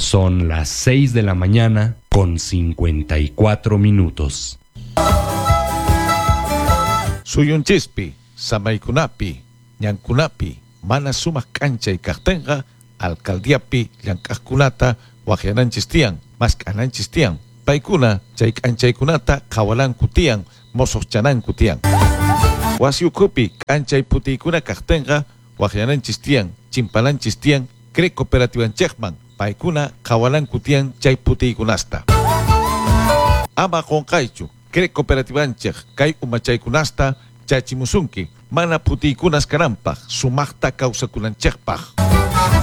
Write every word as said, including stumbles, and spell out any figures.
Son las seis de la mañana con cincuenta y cuatro minutos. Suyunchispi, samaykunapi, ñankunapi, mana sumas cancha y cartenga, alcaldiapi, llankaskunata, wajiananchis tiyan, maskananchis tiyan. Paikuna, chay canchaykunata, kawalanku tiyan, mososchananku tiyan. Wasiukupi, canchay putikuna cartenga, wajiananchis tiyan, chimpalanchis tiyan, cre cooperativanchekman, paikuna, kawalanku tiyan, chay putikunasta. Ama qonkaychu, cre cooperativanchek, kay umachaykunasta, chachimusunki, mana putikunas karampaj, sumaqta kawsakunanchekpaj.